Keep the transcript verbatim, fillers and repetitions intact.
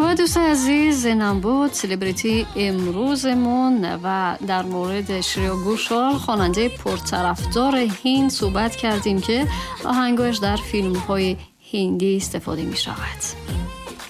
و دوستان عزیز، اینم بود سلبریتی امروزمون و در مورد شریا گوشال خواننده پرطرفدار هند صحبت کردیم که آهنگش در فیلم‌های هندی استفاده می شود.